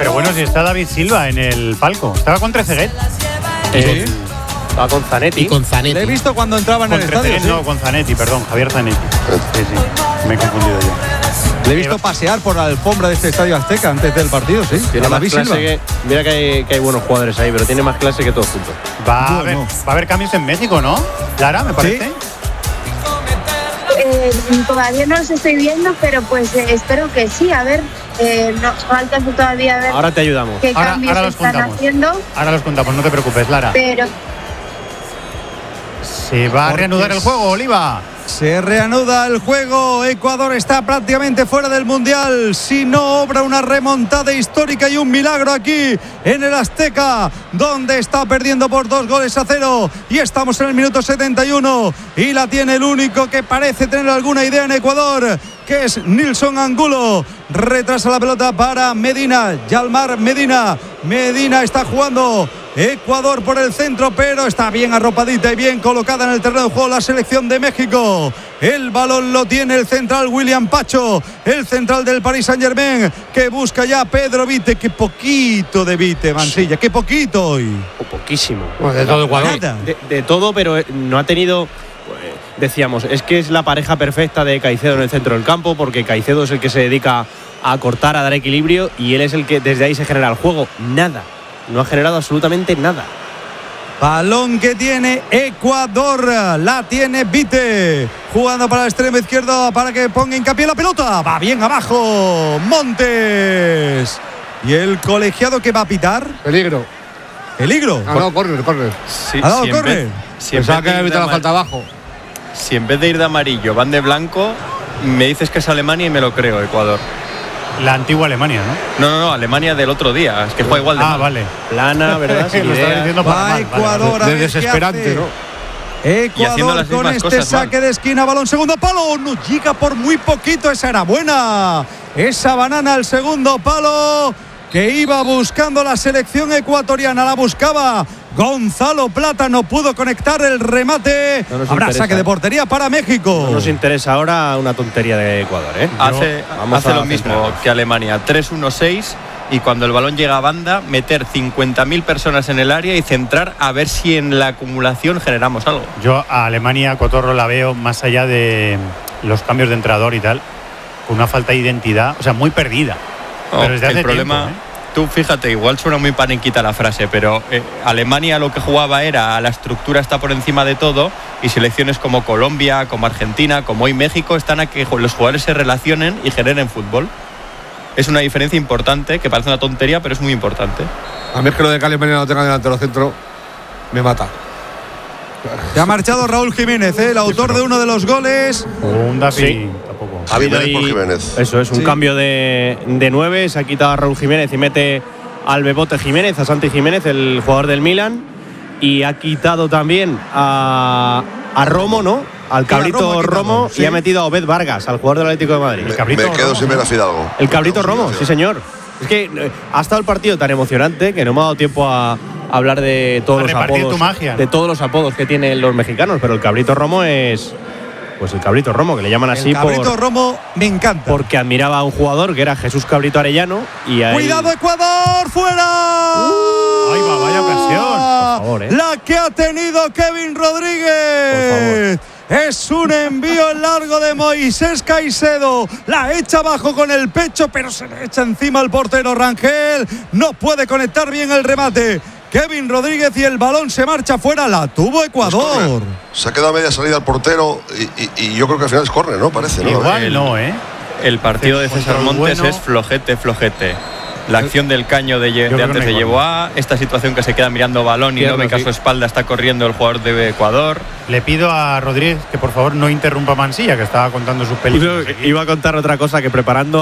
Pero bueno, si está David Silva en el palco. Estaba con Trezeguet. Sí. Estaba con Zanetti. Y con Zanetti. Le he visto cuando entraba en el estadio. ¿Sí? No, con Zanetti, perdón, Javier Zanetti. Sí, me he confundido yo. Le he visto pasear por la alfombra de este Estadio Azteca antes del partido, sí. Tiene más David clase Silva. que, mira que hay buenos jugadores ahí, pero tiene más clase que todos juntos. Va a haber cambios en México, ¿no? Lara, me parece. Todavía no los estoy viendo, pero pues espero que sí. A ver, no alcanzo todavía a ver. Ahora te ayudamos. ¿Qué cambios ahora los están contamos. haciendo? Ahora los contamos, no te preocupes, Lara. Pero ¿Se va a reanudar el juego, Oliva? Se reanuda el juego. Ecuador está prácticamente fuera del Mundial. Si no obra una remontada histórica y un milagro aquí en el Azteca, donde está perdiendo por 2-0. Y estamos en el minuto 71. Y la tiene el único que parece tener alguna idea en Ecuador, que es Nilson Angulo. Retrasa la pelota para Medina. Yalmar Medina. Medina está jugando. Ecuador por el centro, pero está bien arropadita y bien colocada en el terreno de juego la selección de México. El balón lo tiene el central William Pacho, el central del Paris Saint-Germain, que busca ya a Pedro Vite. Qué poquito de Vite, Mansilla, qué poquito hoy. O poquísimo. Bueno, de todo Ecuador. De todo, pero no ha tenido. Decíamos, es que es la pareja perfecta de Caicedo en el centro del campo, porque Caicedo es el que se dedica a cortar, a dar equilibrio, y él es el que desde ahí se genera el juego. Nada. No ha generado absolutamente nada. Balón que tiene Ecuador, la tiene Vite, jugando para el extremo izquierdo para que ponga hincapié en la pelota. Va bien abajo, Montes. ¿Y el colegiado que va a pitar? Peligro. ¿Peligro? Ah, no, córner. Sí, ¿Ha dado si en córner? vez- si en Pensaba vez que de había ir de evitado la ama- falta abajo. Si en vez de ir de amarillo van de blanco, me dices que es Alemania y me lo creo, Ecuador. La antigua Alemania, ¿no? No, Alemania del otro día. Es que juega igual de mal. Vale. Plana, ¿verdad? Sin Lo estaba idea. diciendo para Va mal. Ecuador a De ver qué desesperante, hace. ¿no? Y haciendo Ecuador las con mismas este cosas saque de esquina, balón segundo palo, no llega por muy poquito, esa era buena, esa banana al segundo palo que iba buscando la selección ecuatoriana, la buscaba Gonzalo Plata, no pudo conectar el remate. No nos Habrá interesa. saque de portería para México. No nos interesa ahora una tontería de Ecuador, ¿eh? Vamos Hace a lo mismo centrarnos. que Alemania, 3-1-6, y cuando el balón llega a banda, meter 50.000 personas en el área y centrar a ver si en la acumulación generamos algo. Yo a Alemania, Cotorro, la veo más allá de los cambios de entrenador y tal, con una falta de identidad, o sea, muy perdida. Pero desde hace el problema, tiempo, tú fíjate, igual suena muy paniquita la frase, pero Alemania lo que jugaba era la estructura está por encima de todo, y selecciones como Colombia, como Argentina, como hoy México, están a que los jugadores se relacionen y generen fútbol. Es una diferencia importante, que parece una tontería, pero es muy importante. A mí es que lo de que Alemania no tenga delantero centro me mata. Se ha marchado Raúl Jiménez, el autor de uno de los goles. Un David Sí. tampoco. Ha habido Jiménez por ahí- Jiménez. Eso es, un Sí. cambio de 9. Se ha quitado a Raúl Jiménez y mete al Bebote Jiménez, a Santi Jiménez, el jugador del Milan. Y ha quitado también a Romo, ¿no? Al cabrito Romo ha quitado, Romo, sí. y ha metido a Obed Vargas, al jugador del Atlético de Madrid. Me cabrito quedo Romo, sin ver a Fidalgo. El cabrito Me quedo sin Romo, ver a sí señor. Es que ha estado el partido tan emocionante que no me ha dado tiempo a hablar de todos A los repartir apodos, tu magia, ¿no? de todos los apodos que tienen los mexicanos, pero el cabrito Romo es, pues el cabrito Romo, que le llaman así El cabrito Romo me encanta. porque admiraba a un jugador que era Jesús Cabrito Arellano y a él- ¡Cuidado, Ecuador! ¡Fuera! Ahí va, vaya ocasión. Por favor, ¿eh? La que ha tenido Kevin Rodríguez. Es un envío en largo de Moisés Caicedo. La echa abajo con el pecho, pero se le echa encima al portero Rangel. No puede conectar bien el remate. Kevin Rodríguez y el balón se marcha fuera. La tuvo Ecuador. Se ha quedado a media salida al portero y yo creo que al final es córner, ¿no? Parece, ¿no? Igual El- no, ¿eh? El partido de César Control Montes bueno. es flojete. La acción del caño de creo antes que de no hay llevó a esta situación que se queda mirando balón y no ve que a su espalda está corriendo el jugador de Ecuador. Le pido a Rodríguez que por favor no interrumpa a Mansilla, que estaba contando sus películas. Iba a contar otra cosa, que preparando